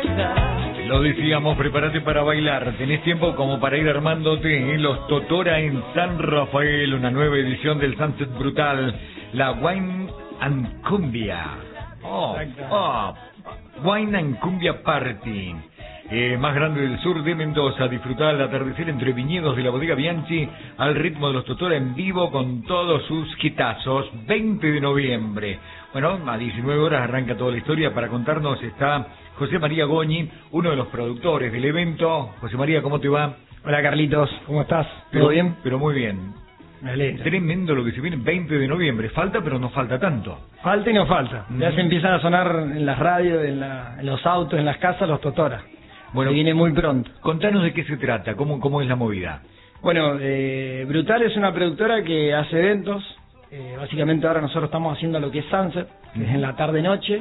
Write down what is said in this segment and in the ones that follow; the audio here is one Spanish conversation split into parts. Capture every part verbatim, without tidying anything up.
Lo decíamos, prepárate para bailar. Tenés tiempo como para ir armándote. ¿eh? Los Totora en San Rafael, una nueva edición del Sunset Brutal, la Wine and Cumbia. Oh, oh, Wine and Cumbia Party. Eh, más grande del sur de Mendoza. Disfrutar el atardecer entre viñedos de la bodega Bianchi al ritmo de los Totora en vivo con todos sus hitazos. veinte de noviembre. Bueno, a diecinueve horas arranca toda la historia. Para contarnos está José María Goñi, uno de los productores del evento. José María, ¿cómo te va? Hola Carlitos, ¿cómo estás? ¿Todo pero, bien? Pero muy bien. Me alegra. Tremendo lo que se viene, veinte de noviembre. Falta, pero no falta tanto. Falta y no falta. Mm-hmm. Ya se empiezan a sonar en las radios, en, la, en los autos, en las casas, los Totora. Bueno, se viene muy pronto. Contanos de qué se trata, cómo, cómo es la movida. Bueno, eh, Brutal es una productora que hace eventos. Eh, básicamente ahora nosotros estamos haciendo lo que es Sunset, que mm-hmm. es en la tarde-noche.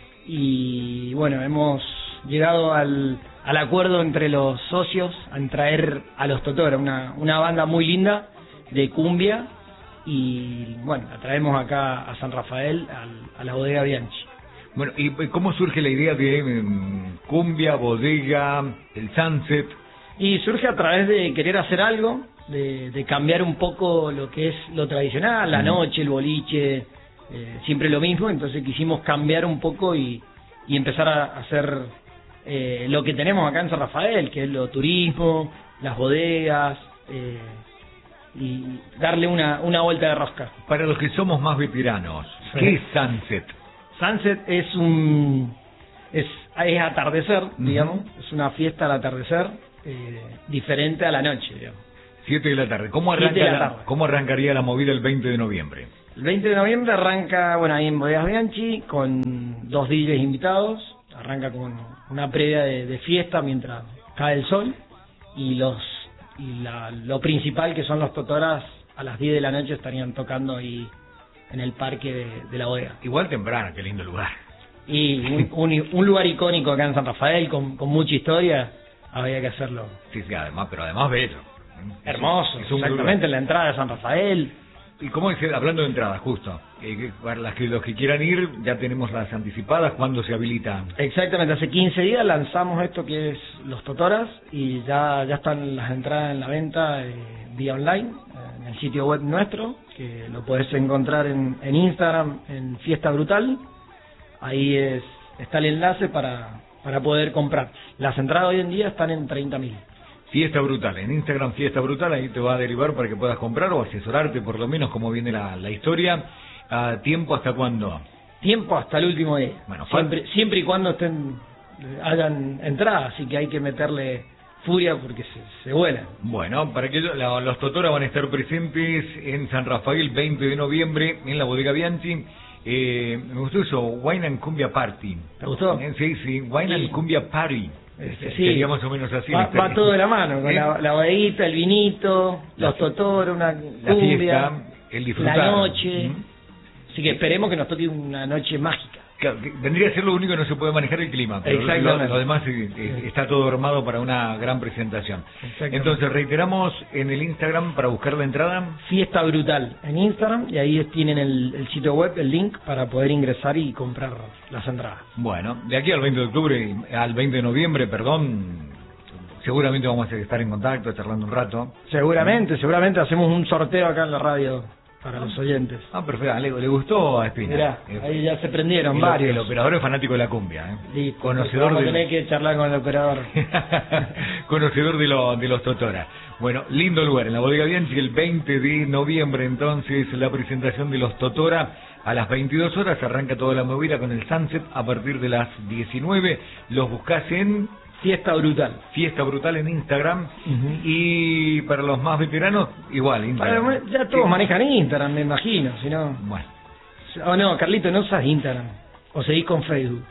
Y bueno, hemos llegado al, al acuerdo entre los socios en traer a los Totora, una, una banda muy linda de cumbia, y bueno, la traemos acá a San Rafael, al, a la bodega Bianchi. Bueno, ¿y cómo surge la idea de um, cumbia, bodega, el Sunset? Y surge a través de querer hacer algo, de, de cambiar un poco lo que es lo tradicional, la noche, el boliche, eh, siempre lo mismo. Entonces quisimos cambiar un poco y, y empezar a hacer eh, lo que tenemos acá en San Rafael, que es lo turismo, las bodegas, eh, y darle una, una vuelta de rosca. Para los que somos más veteranos, ¿qué es Sunset? Sunset es un es, es atardecer, uh-huh. digamos, es una fiesta al atardecer, eh, diferente a la noche, digamos. Siete de la tarde. ¿Cómo arranca la, la cómo arrancaría la movida el veinte de noviembre? El veinte de noviembre arranca, bueno, ahí en Bodegas Bianchi, con dos D Js invitados. Arranca con una previa de, de fiesta mientras cae el sol, y los y la, lo principal, que son los Totoras, a las diez de la noche estarían tocando ahí en el parque de, de la bodega. Igual temprano, qué lindo lugar. Y un, un, un lugar icónico acá en San Rafael, con, con mucha historia, había que hacerlo. Sí, sí, además, pero además bello. Hermoso, es un, es un exactamente, en la entrada de San Rafael. ¿Y cómo es, hablando de entradas, justo? Eh, para las que, los que quieran ir, ya tenemos las anticipadas, ¿cuándo se habilitan? Exactamente, hace quince días lanzamos esto que es los Totoras, y ya ya están las entradas en la venta eh, vía online, eh, en el sitio web nuestro, que lo podés encontrar en, en Instagram, en Fiesta Brutal. Ahí es está el enlace para, para poder comprar. Las entradas hoy en día están en treinta mil. Fiesta Brutal, en Instagram Fiesta Brutal, ahí te va a derivar para que puedas comprar o asesorarte por lo menos cómo viene la, la historia. ¿A tiempo hasta cuándo? Tiempo hasta el último día. Bueno, siempre, siempre y cuando estén hayan entradas, así que hay que meterle furia porque se, se vuelan. Bueno, para que la, los Totora van a estar presentes en San Rafael veinte de noviembre en la bodega Bianchi. Eh, me gustó eso, Wine and Cumbia Party. ¿Te gustó? Eh, sí, sí, Wine sí. and Cumbia Party. Este, sí. Sería más o menos así. Va, va todo de la mano, con ¿eh? la, la bodeguita, el vinito, la los Totora, una la cumbia, fiesta, el disfrutar. La noche. ¿Mm? Así que esperemos que nos toque una noche mágica. Claro, vendría a ser lo único que no se puede manejar el clima, pero lo, lo demás eh, eh, está todo armado para una gran presentación. Entonces reiteramos en el Instagram para buscar la entrada. Fiesta Brutal en Instagram, y ahí tienen el, el sitio web, el link para poder ingresar y comprar las entradas. Bueno, de aquí al veinte de octubre, al veinte de noviembre, perdón, seguramente vamos a estar en contacto, charlando un rato. Seguramente, seguramente hacemos un sorteo acá en la radio para los oyentes. Ah, perfecto. ¿Le, le gustó a Espina? Mirá, eh, ahí ya se prendieron el, varios. El operador es fanático de la cumbia, ¿eh? Listo, conocedor vamos de... a tener que charlar con el operador. Conocedor de, lo, de los Totora. Bueno, lindo lugar, en la bodega Bianchi, el veinte de noviembre, entonces, la presentación de los Totora. A las veintidós horas arranca toda la movida con el Sunset a partir de las diecinueve. Los buscás en... Fiesta Brutal. Fiesta Brutal en Instagram. Uh-huh. Y para los más veteranos, igual, Instagram. Para, ya todos manejan Instagram, me imagino, si no... Bueno. O no, Carlito, no usas Instagram. O seguís con Facebook.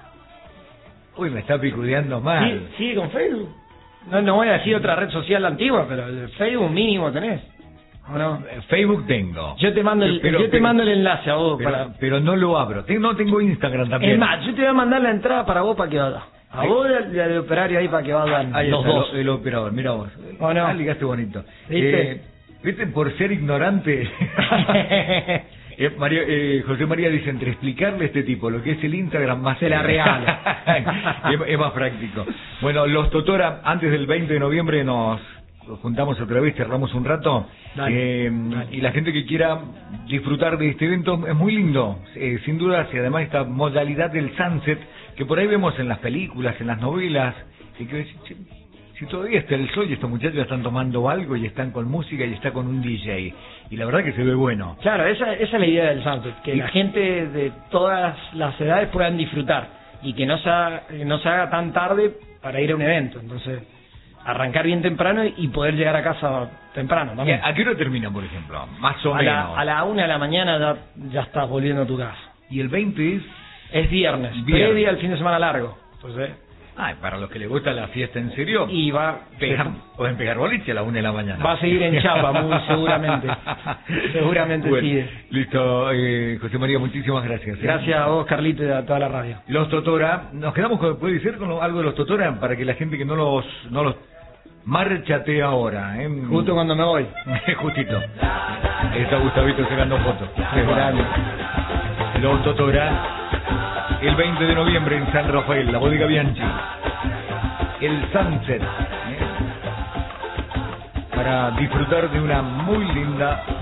Uy, me está picudeando mal. ¿Sí, ¿Sigue con Facebook? No, no voy a decir otra red social antigua, pero el Facebook mínimo tenés. ¿O no? Facebook tengo. Yo te mando el, pero, yo te pero, mando el enlace a vos. Pero, para... pero no lo abro. No tengo Instagram también. Es más, yo te voy a mandar la entrada para vos para que vayas. A ¿sí? vos y al operario ahí para que vayan ahí los está, dos. El, el operador, mira vos. ¿O no? Ah, ligaste bonito. ¿Viste? Eh, ¿Viste? Por ser ignorante. Eh, María, eh, José María dice, entre explicarle a este tipo lo que es el Instagram, más se la regala. es, es más práctico. Bueno, los Totora, antes del veinte de noviembre nos juntamos otra vez, cerramos un rato. Dale, eh, dale. Y la gente que quiera disfrutar de este evento es muy lindo, eh, sin duda, y además esta modalidad del sunset, que por ahí vemos en las películas, en las novelas, y que decís, che, si todavía está el sol y estos muchachos están tomando algo y están con música y está con un D J, y la verdad que se ve bueno. Claro, esa, esa es la idea del sunset, que la gente de todas las edades puedan disfrutar y que no se haga, no se haga tan tarde para ir a un evento. Entonces, arrancar bien temprano y poder llegar a casa temprano también. ¿A qué hora termina, por ejemplo? Más o a menos. La, a la una de la mañana ya, ya estás volviendo a tu casa. ¿Y el veinte es? Es viernes, viernes. previa al fin de semana largo. Entonces, ah, para los que les gusta la fiesta en serio. Y va pegar, pueden pegar boliche a la una de la mañana. Va a seguir en Chapa, muy seguramente. Seguramente bueno, sigue. Listo, eh, José María, muchísimas gracias. ¿eh? Gracias a vos, Carlito, y a toda la radio. Los Totora, nos quedamos con, puede ser con algo de los Totora para que la gente que no los no los marchate ahora, ¿eh? Justo cuando me voy. Justito. Está Gustavito sacando fotos. Qué grande. Los Totora, el veinte de noviembre en San Rafael, la Bodega Bianchi. El Sunset, ¿eh? Para disfrutar de una muy linda